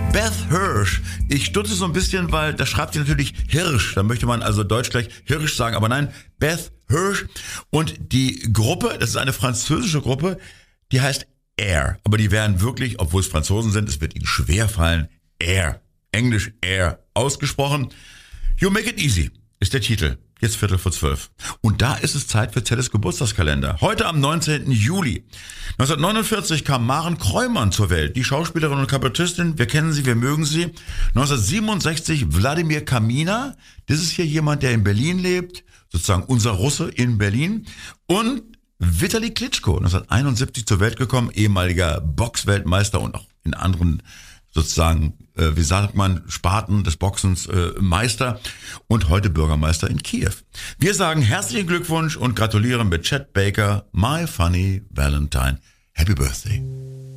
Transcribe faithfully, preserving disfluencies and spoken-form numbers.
Beth Hirsch. Ich stutze so ein bisschen, weil da schreibt sie natürlich Hirsch. Da möchte man also deutsch gleich Hirsch sagen, aber nein, Beth Hirsch. Und die Gruppe, das ist eine französische Gruppe, die heißt Air. Aber die werden wirklich, obwohl es Franzosen sind, es wird ihnen schwer fallen, Air. Englisch Air ausgesprochen. You Make It Easy ist der Titel. Jetzt Viertel vor zwölf. Und da ist es Zeit für Zelles Geburtstagskalender. Heute am neunzehnten Juli. neunzehnhundertneunundvierzig kam Maren Kräumann zur Welt. Die Schauspielerin und Kabarettistin. Wir kennen sie, wir mögen sie. neunzehnhundertsiebenundsechzig Wladimir Kamina. Das ist hier jemand, der in Berlin lebt. Sozusagen unser Russe in Berlin. Und Vitali Klitschko. neunzehnhunderteinundsiebzig zur Welt gekommen. Ehemaliger Boxweltmeister und auch in anderen sozusagen, äh, wie sagt man, Sparten des Boxens äh, Meister und heute Bürgermeister in Kiew. Wir sagen herzlichen Glückwunsch und gratulieren mit Chet Baker, My Funny Valentine. Happy Birthday.